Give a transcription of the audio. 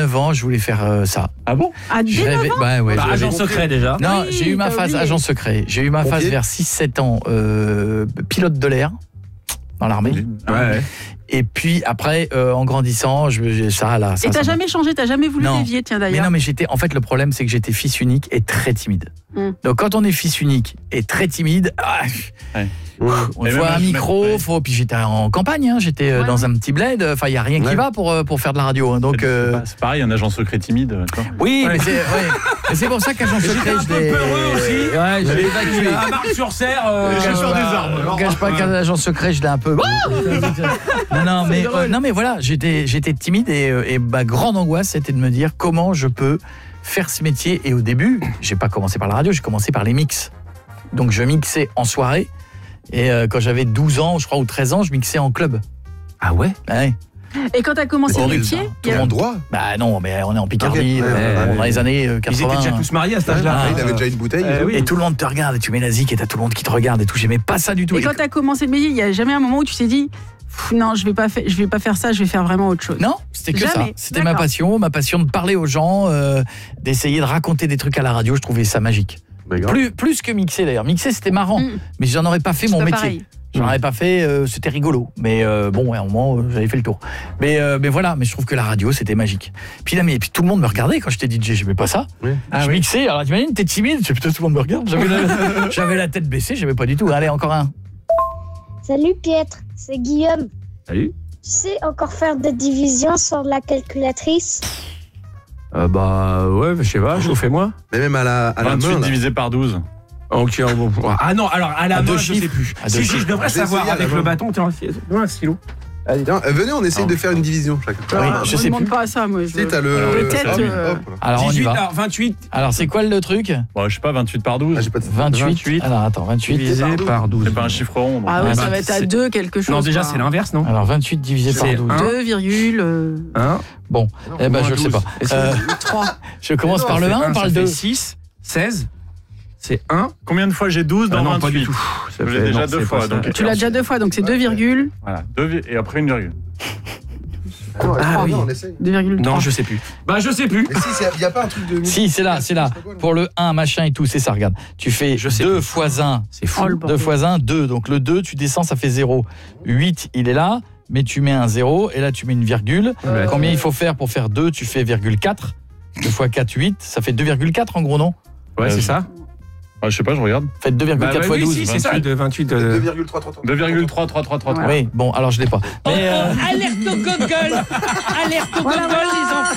9 ans, je voulais faire ça. Ah bon? Ah, dès 9 ans? Ouais, agent secret déjà. Non, Oui, j'ai eu ma t'as phase oublié. agent secret. J'ai eu ma phase vers 6-7 ans, pilote de l'air, dans l'armée. Ouais. Et puis après, en grandissant, ça là. Et t'as jamais changé, t'as jamais voulu dévier, tiens Mais d'ailleurs. non, mais en fait, le problème, c'est que j'étais fils unique et très timide. Donc quand on est fils unique et très timide, on Et voit même un micro, puis j'étais en campagne, j'étais dans un petit bled, enfin il y a rien qui va pour faire de la radio, hein, donc c'est pareil, un agent secret timide. oui, mais c'est pour ça qu'agent secret je l'ai Ouais, je l'ai évacué. À Marc-sur-Serre, Je cache pas qu'un agent secret, je l'ai un peu. Non mais voilà, j'étais timide et ma grande angoisse c'était de me dire comment je peux faire ce métier. Et au début, j'ai pas commencé par la radio, j'ai commencé par les mix. Donc je mixais en soirée et quand j'avais 12 ans, je crois, ou 13 ans, je mixais en club. Ah ouais? Ouais. Et quand t'as commencé le métier, Tout le monde droit. Bah non, mais on est en Picardie, dans les années 80. Ils étaient déjà tous mariés à cet âge-là. Il avait déjà une bouteille. Et tout le monde te regarde et tu mets la zik et t'as tout le monde qui te regarde et tout. J'aimais pas ça du tout. et quand t'as commencé le métier, il y a jamais un moment où tu t'es dit non, je vais pas faire ça, je vais faire vraiment autre chose. Non, c'était que ça. Jamais. C'était ma passion de parler aux gens, d'essayer de raconter des trucs à la radio. Je trouvais ça magique. Plus que mixer d'ailleurs. Mixer c'était marrant, mais j'en aurais pas fait mon métier. Pareil. J'en aurais pas fait, c'était rigolo. Mais bon, à un moment, j'avais fait le tour. Mais voilà, mais je trouve que la radio, c'était magique. Puis là, puis tout le monde me regardait quand j'étais DJ, j'aimais pas ça. Oui. Je mixais, alors t'imagines, t'es timide, putain, tout le monde me regarde. J'avais la tête baissée, j'aimais pas du tout. Allez, encore un. Salut Pietre, c'est Guillaume. Salut. Tu sais encore faire des divisions sur la calculatrice? Bah ouais, je sais pas, fais-moi. Mais même à la 28 main. divisé par 12. Ok, bon. Ah non, alors à la main, je sais plus. Si, je devrais savoir essayer à avec la le main. bâton. Tiens, un stylo. Venez, on essaye de faire une division chacun. Oui, je sais demande plus. pas à ça, moi. Si t'as le. Peut-être. Alors on y 18, va. alors 28. Alors c'est quoi le truc? Bon, je sais pas, 28 par 12. J'ai pas de 28. Alors attends, 28 divisé par 12. C'est pas un chiffre rond. donc. Ah oui, ça bah, va être à 2 quelque chose. Non, déjà, quoi. c'est l'inverse, non? Alors 28 divisé par C'est 12. 2, virgule, 1. Bon, eh ben je le sais pas. 3. Je commence par le 1 ou par le 2? 6, 16. C'est 1. Combien de fois j'ai 12 dans non, 28? pas du tout. Ça fait déjà 2 fois. Donc, Tu l'as déjà 2 fois, donc c'est 2, virgule. Voilà, 2 et après une virgule. Ah oui. on essaye. 2,3. Non, je sais plus. Bah, je sais plus. Mais si, il n'y a pas un truc de. Si, c'est là. Pour le 1, machin et tout, c'est ça, regarde. Tu fais 2 fois 1. C'est fou. Oh, le 2 bordel. fois 1, 2. Donc le 2, tu descends, ça fait 0. 8, il est là, mais tu mets un 0, et là tu mets une virgule. Combien il faut faire pour faire 2? Tu fais 0,4. 2 fois 4, 8. Ça fait 2,4 en gros, non? Ouais, c'est ça. Ah, je sais pas, je regarde. Faites 2,4 fois 12. Si, c'est ça, de 28. 2,333. 2,33333. Oui, bon, alors je l'ai pas. Mais, Alerte au Google. Alerte au Google, les enfants.